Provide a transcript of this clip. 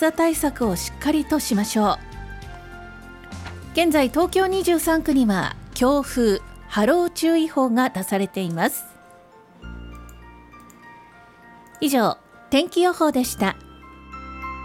さ対策をしっかりとしましょう。現在東京23区には強風・波浪注意報が出されています。以上、天気予報でした。